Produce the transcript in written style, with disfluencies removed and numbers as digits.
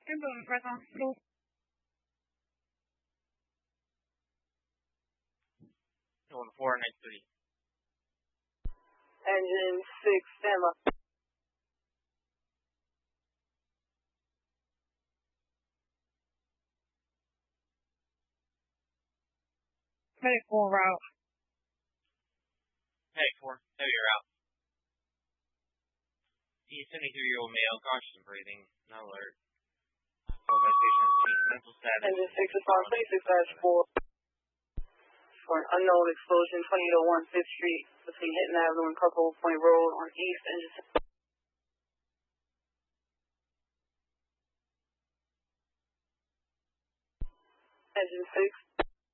Ambulance right hospital. On 493. Engine 6, stand by. Medic 4 route. Medic 4, heavy route. The 73-year-old male, cautious breathing, not alert. Full investigation on the scene. Mental status. Engine 6 is on 26-4. For an unknown explosion, 2801 5th Street, between Hinton Avenue and Couple Point Road on East. Engine 6.